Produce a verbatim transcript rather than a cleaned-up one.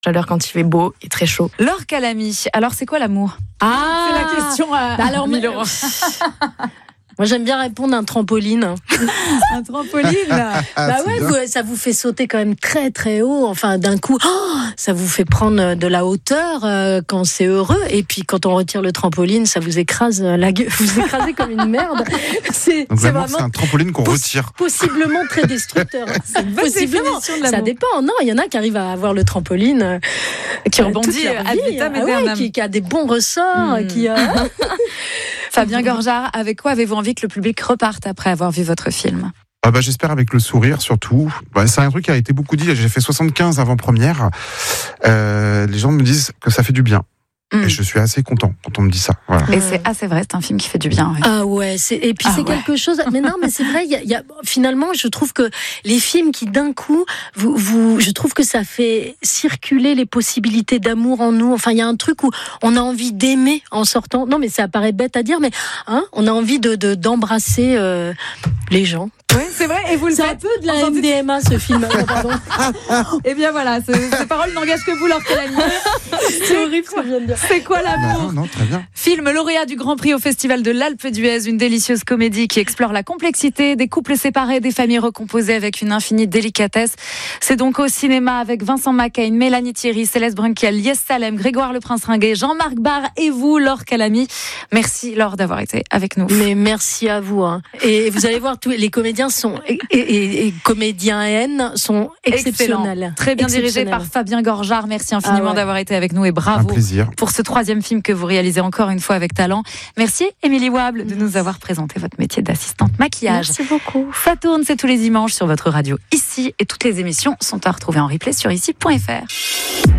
J'adore quand il fait beau et très chaud. Laure Calamy, alors c'est quoi l'amour ? Ah, c'est la question à bah alors, mille euros. Moi, j'aime bien répondre un trampoline. Un trampoline. Ah, bah ouais, vous, ça vous fait sauter quand même très très haut. Enfin, d'un coup, oh, ça vous fait prendre de la hauteur euh, quand c'est heureux. Et puis, quand on retire le trampoline, ça vous écrase la gueule. Vous écrasez comme une merde. C'est, Donc, c'est, vraiment, c'est un trampoline qu'on retire. Possiblement très destructeur. C'est une bonne possiblement. De ça dépend. Non, il y en a qui arrivent à avoir le trampoline euh, qui rebondit à vitam ah ouais, qui, qui a des bons ressorts, mmh. qui. Euh... Fabien Gorjard, avec quoi avez-vous envie que le public reparte après avoir vu votre film ? Ah bah, j'espère avec le sourire surtout. Bah, c'est un truc qui a été beaucoup dit. J'ai fait soixante-quinze avant-première. Euh, les gens me disent que ça fait du bien. Mmh. Et je suis assez content quand on me dit ça. Voilà. Et c'est assez vrai, c'est un film qui fait du bien. Oui. Ah ouais, c'est, et puis ah c'est ouais. quelque chose. Mais non, mais c'est vrai. Il y a, y a, finalement, je trouve que les films qui d'un coup, vous, vous, je trouve que ça fait circuler les possibilités d'amour en nous. Enfin, il y a un truc où on a envie d'aimer en sortant. Non, mais ça paraît bête à dire, mais hein, on a envie de, de d'embrasser euh, les gens. Oui, c'est vrai, et vous le c'est faites. C'est un peu de la M D M A, ce film. Oh, pardon. Eh bien voilà, ce, ces paroles n'engagent que vous, Laure Calamy. C'est horrible ce que je viens de dire. C'est quoi l'amour ? Non, non, très bien. Film lauréat du Grand Prix au Festival de l'Alpe d'Huez, une délicieuse comédie qui explore la complexité des couples séparés, des familles recomposées avec une infinie délicatesse. C'est donc au cinéma avec Vincent Macaigne, Mélanie Thierry, Céleste Brunkel, Lies Salem, Grégoire Le Prince Ringuet, Jean-Marc Barr et vous, Laure Calamy. Merci Laure d'avoir été avec nous. Mais merci à vous. Hein. Et vous allez voir, tous les comédiens sont et, et, et comédiennes sont exceptionnels. Excellent. Très bien dirigé par Fabien Gorjard. Merci infiniment ah ouais. d'avoir été avec nous et bravo un plaisir. Pour ce troisième film que vous réalisez encore une fois avec talent. Merci Émilie Wable de nous avoir présenté votre métier d'assistante maquillage. Merci beaucoup. Ça tourne, c'est tous les dimanches sur votre radio ici et toutes les émissions sont à retrouver en replay sur ici point f r.